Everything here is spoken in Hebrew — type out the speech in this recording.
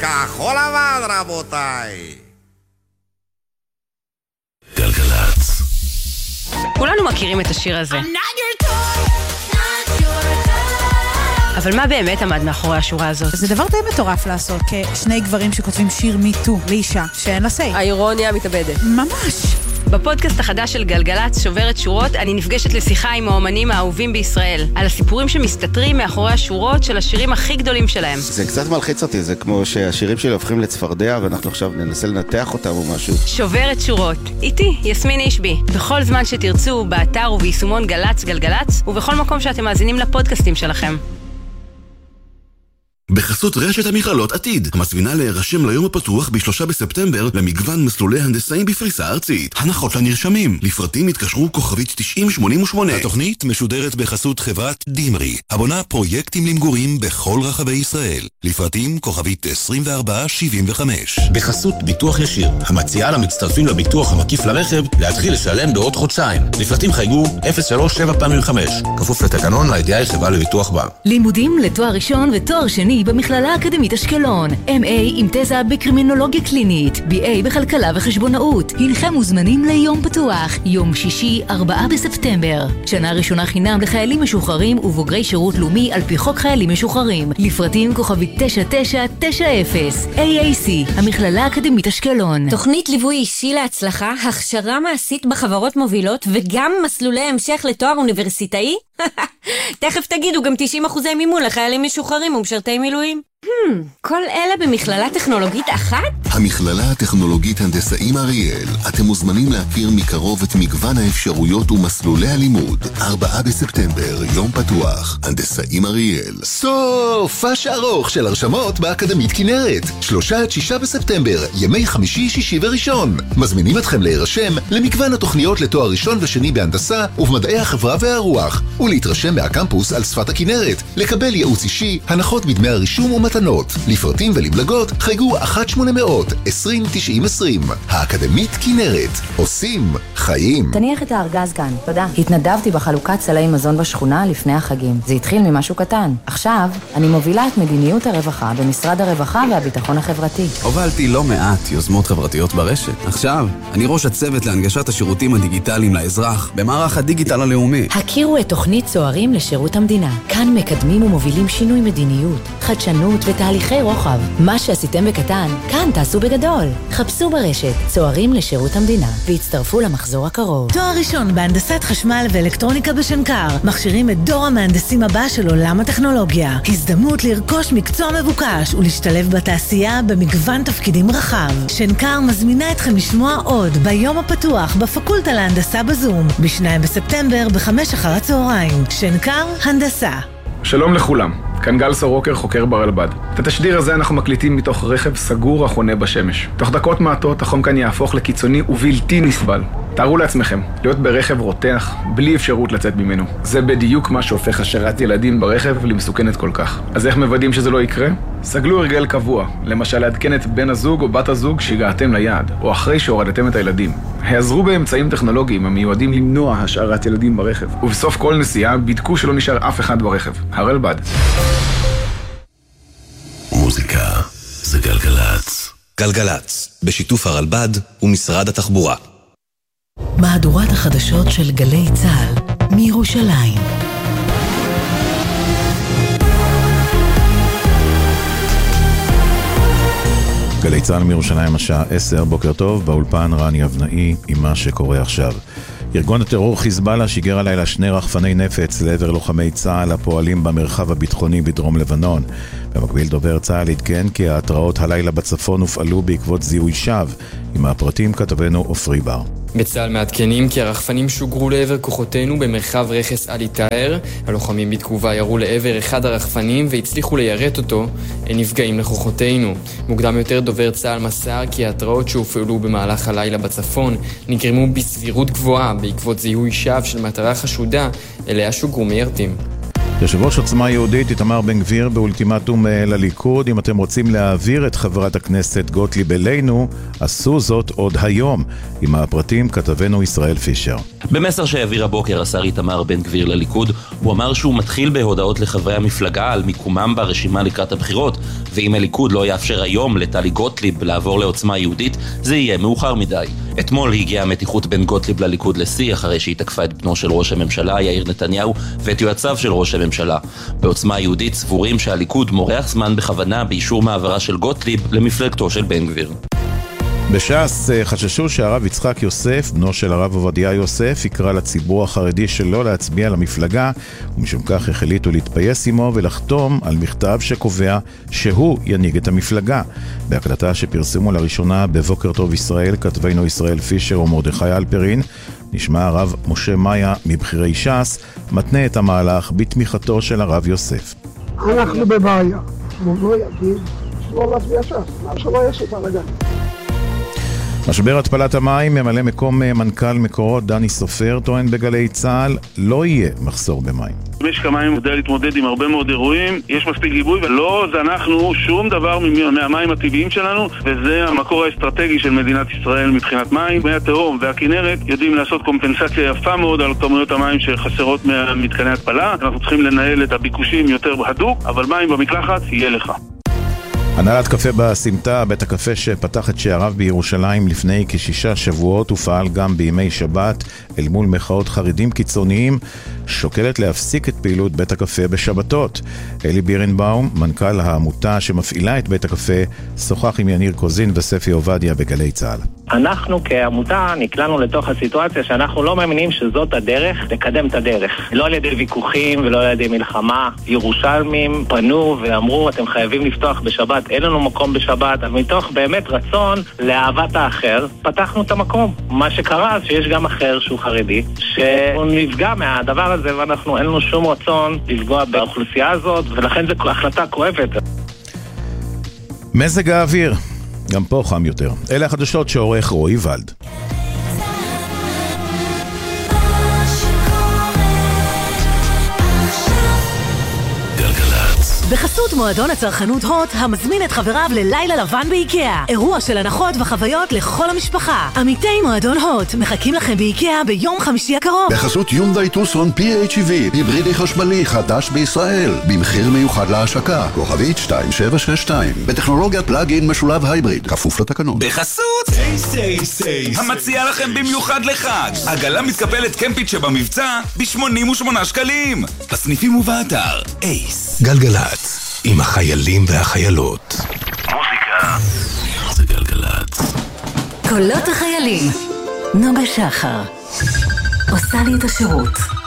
כחול לבן, רבותיי. גלגלצ. כולנו מכירים את השיר הזה. אבל מה באמת עמד מאחורי השורה הזאת? זה דבר די מטורף לעשות, כשני גברים שכותבים שיר מיטו לאישה שאין לה סי. האירוניה המתאבדת. ממש. בפודקאסט החדש של גלגלצ, שוברת שורות, אני נפגשת לשיחה עם האומנים האהובים בישראל, על הסיפורים שמסתתרים מאחורי השורות של השירים הכי גדולים שלהם. זה קצת מלחיץ אותי, זה כמו שהשירים שלי הופכים לצפרדע, ואנחנו עכשיו ננסה לנתח אותם או משהו. שוברת שורות, איתי, יסמין אישבי. בכל זמן שתרצו, באתר וביישומון גלץ גלגלצ, ובכל מקום שאתם מאזינים לפודקאסטים שלכם. בחסות רשת המכללות עתיד, המזמינה להירשם ליום הפתוח ב3 בספטמבר למגוון מסלולי הנדסאים בפריסה ארצית. הנחות לנרשמים, לפרטים התקשרו כוכבית 9088. התוכנית משודרת בחסות חברת דימרי, הבונה פרויקטים למגורים בכל רחבי ישראל. לפרטים כוכבית 2475. בחסות ביטוח ישיר, המציעה למצטרפים לביטוח המקיף לרכב להתחיל לשלם בעוד חודשיים. לפרטים חייגו 03755. כפוף לתקנון, לידיעה היא לביטוח בה. לימודים לתואר ראשון ותואר שני במכללה האקדמית אשקלון, MA עם תזה בקרימינולוגיה קלינית, BA בכלכלה וחשבונאות. הינכם מוזמנים ליום פתוח, יום שישי 4 בספטמבר. שנה ראשונה חינם לחיילים משוחררים ובוגרי שירות לאומי על פי חוק חיילים משוחררים. לפרטים כוכבית 9990. AAC, המכללה האקדמית אשקלון. תוכנית ליווי אישי להצלחה, הכשרה מעשית בחברות מובילות וגם מסלולי המשך לתואר אוניברסיטאי? תכף תגידו גם 90% מימון לחיילים משוחררים ומשרתי מילואים. כל אלה במכללה טכנולוגית אחת? המכללה הטכנולוגית הנדסאים אריאל. אתם מוזמנים להכיר מקרוב את מגוון האפשרויות ומסלולי הלימוד. 4 בספטמבר, יום פתוח, הנדסאים אריאל. סופש ארוך של הרשמות באקדמית כנרת. 3-6 בספטמבר, ימי חמישי, שישי וראשון. מזמינים אתכם להירשם למגוון התוכניות לתואר ראשון ושני בהנדסה ובמדעי החברה והרוח, ולהתרשם מהקמפוס על שפת הכנרת, לקבל ייעוץ אישי, הנחות בדמי הרישום ומתנות. לפרטים ולמלגות חייגו 1-800-2090-20. האקדמית כנרת, עושים חיים. תניח את הארגז כאן, תודה. התנדבתי בחלוקת סלי מזון בשכונה לפני החגים. זה התחיל ממשהו קטן. עכשיו אני מובילה את מדיניות הרווחה במשרד הרווחה והביטחון החברתי. הובלתי לא מעט יוזמות חברתיות ברשת. עכשיו אני ראש הצוות להנגשת השירותים הדיגיטליים לאזרח במערך הדיגיטל הלאומי. הכירו את תוכנית צוערים לשירות המדינה. כאן מקדמים ומובילים שינוי מדיניות, חדשנות ותהליכי רוחב. מה שעשיתם בקטן, כאן תעשו בגדול. חפשו ברשת צוערים לשירות המדינה והצטרפו למחזור הקרוב. תואר ראשון בהנדסת חשמל ואלקטרוניקה בשנקר. מכשירים את דור המהנדסים הבא של עולם הטכנולוגיה. הזדמנות לרכוש מקצוע מבוקש ולהשתלב בתעשייה במגוון תפקידים רחב. שנקר מזמינה אתכם לשמוע עוד ביום הפתוח בפקולטה להנדסה בזום ב2 בספטמבר ב5:00. שנקר הנדסה. שלום לכולם, כאן גל סורוקר, חוקר ברלב"ד. את התשדיר הזה אנחנו מקליטים מתוך רכב סגור החונה בשמש. תוך דקות מעטות החום כאן יהפוך לקיצוני ובלתי נסבל. תארו לעצמכם, להיות ברכב רותח, בלי אפשרות לצאת ממנו. זה בדיוק מה שהופך השארת ילדים ברכב למסוכנת כל כך. אז איך מוודאים שזה לא יקרה? סגלו הרגל קבוע, למשל לעדכן את בן הזוג או בת הזוג שהגעתם ליעד, או אחרי שהורדתם את הילדים. העזרו באמצעים טכנולוגיים המיועדים למנוע השארת ילדים ברכב. ובסוף כל נסיעה בדקו שלא נשאר אף אחד ברכב. הרלב"ד. מוזיקה זה גלגלצ. גלגלצ, בשיתוף הרלב"ד ומשרד התחבורה. מהדורת החדשות של גלי צה"ל מירושלים. גלי צה"ל מירושלים השעה 10, בוקר טוב, באולפן רני אבנאי עם מה שקורה עכשיו. ארגון הטרור חיזבאללה שיגר הלילה 2 רחפני נפץ לעבר לוחמי צה"ל הפועלים במרחב הביטחוני בדרום לבנון. במקביל דובר צה"ל עדכן כי ההתראות הלילה בצפון הופעלו בעקבות זיהוי שווא. עם הפרטים כתבנו אופרי בר. בצה"ל מעדכנים כי הרחפנים שוגרו לעבר כוחותינו במרחב רכס אלי טאהר. הלוחמים בתגובה ירו לעבר אחד הרחפנים והצליחו ליירט אותו. אין נפגעים לכוחותינו. מוקדם יותר דובר צה"ל מסר כי ההתראות שהופעלו במהלך הלילה בצפון נגרמו בסבירות גבוהה בעקבות זיהוי שווא של מטרה חשודה אליה שוגרו מיירטים. יושב ראש עוצמה יהודית איתמר בן גביר באולטימטום לליכוד: אם אתם רוצים להעביר את חברת הכנסת גוטליב אלינו, עשו זאת עוד היום. עם הפרטים כתבנו ישראל פישר. במסר שהעביר הבוקר השר איתמר בן גביר לליכוד, הוא אמר שהוא מתחיל בהודעות לחברי המפלגה על מיקומם ברשימה לקראת הבחירות, ואם הליכוד לא יאפשר היום לטלי גוטליב לעבור לעוצמה יהודית, זה יהיה מאוחר מדי. אתמול הגיעה המתיחות בין גוטליב לליכוד לשיא, אחרי שהיא תקפה את בנו של ראש הממשלה יאיר נתניהו ואת יועציו של ראש הממשלה. בעוצמה יהודית סבורים שהליכוד מורח זמן בכוונה באישור מעברה של גוטליב למפלגתו של בן גביר. בש"ס חששו שהרב יצחק יוסף, בנו של הרב עובדיה יוסף, יקרא לציבור החרדי שלא להצביע למפלגה, ומשום כך החליטו להתפייס עמו ולחתום על מכתב שקובע שהוא ינהיג את המפלגה. בהקלטה שפרסמו לראשונה בבוקר טוב ישראל, כתבנו ישראל פישר ומרדכי אלפרין, נשמע הרב משה מאיה מבחירי ש"ס מתנה את המהלך בתמיכתו של הרב יוסף. אנחנו בבעיה, הוא לא יגיד שלא להצביע ש"ס, מה שלא יעשו בלגן. משבר התפלת המים, ממלא מקום מנכ"ל מקורות דני סופר טוען בגלי צה"ל, לא יהיה מחסור במים. משק המים יודע להתמודד עם הרבה מאוד אירועים, יש מספיק גיבוי ולא זנחנו שום דבר מהמים הטבעיים שלנו, וזה המקור האסטרטגי של מדינת ישראל מבחינת מים. מי התהום והכינרת יודעים לעשות קומפנסציה יפה מאוד על כמויות המים שחסרות ממתקני התפלה. אנחנו צריכים לנהל את הביקושים יותר הדוק, אבל מים במקלחת יהיה לך. הנהלת קפה בסמטה, בית הקפה שפתח את שעריו בירושלים לפני כ6 שבועות ופעל גם בימי שבת אל מול מחאות חרדים קיצוניים, שוקלת להפסיק את פעילות בית הקפה בשבתות. אלי בירנבאום, מנכ"ל העמותה שמפעילה את בית הקפה, שוחח עם יניר קוזין וספי עובדיה בגלי צה"ל. אנחנו כעמותה נקלענו לתוך הסיטואציה שאנחנו לא מאמינים שזאת הדרך לקדם את הדרך. לא על ידי ויכוחים ולא על ידי מלחמה. ירושלמים פנו ואמרו אתם חייבים לפתוח בשבת, אין לנו מקום בשבת. מתוך באמת רצון לאהבת האחר, פתחנו את המקום. מה שקרה שיש גם אחר שהוא חרדי, שהוא נפגע מהדבר הזה ואנחנו אין לנו שום רצון לפגוע באוכלוסייה הזאת, ולכן זו החלטה כואבת. מזג האוויר. גם פה חם יותר. אלה החדשות שעורך רועי ולד. בחסות מועדון הצרכנות הוט, המזמין את חבריו ללילה לבן באיקאה. אירוע של הנחות וחוויות לכל המשפחה. עמיתי מועדון הוט מחכים לכם באיקאה ביום חמישי הקרוב. בחסות יונדאי טוסון PHEV, היברידי חשמלי חדש בישראל, במחיר מיוחד להשקה, כוכבית 2762, בטכנולוגיית פלאג-אין משולב הייבריד, כפוף לתקנון. בחסות סי, המציע לכם במיוחד לחג, עגלה מתקפלת קמפית שבמבצע ב-88 שקלים. בסניפים ובאתר אייס. גלגלת, עם החיילים והחיילות. מוזיקה זה גלגלת. קולות החיילים. נוגה שחר עושה לי את השירות.